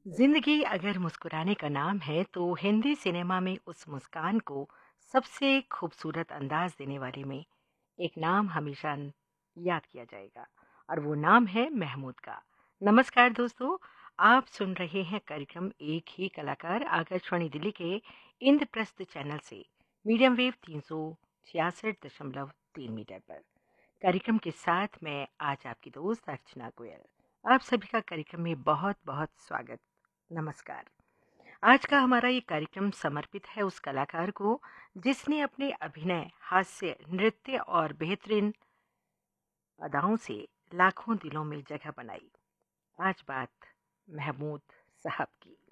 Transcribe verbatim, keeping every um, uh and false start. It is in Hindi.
जिंदगी अगर मुस्कुराने का नाम है तो हिंदी सिनेमा में उस मुस्कान को सबसे खूबसूरत अंदाज देने वाले में एक नाम हमेशा न- याद किया जाएगा। और वो नाम है महमूद का। नमस्कार दोस्तों, आप सुन रहे हैं कार्यक्रम एक ही कलाकार आकाशवाणी दिल्ली के इंद्रप्रस्थ चैनल से मीडियम वेव तीन सौ छियासठ दशमलव तीन मीटर पर। कार्यक्रम के साथ मैं आज आपकी दोस्त अर्चना गोयल। आप सभी का कार्यक्रम में बहुत बहुत स्वागत। नमस्कार। आज का हमारा ये कार्यक्रम समर्पित है उस कलाकार को जिसने अपने अभिनय, हास्य, नृत्य और बेहतरीन अदाओं से लाखों दिलों में जगह बनाई। आज बात महमूद साहब की।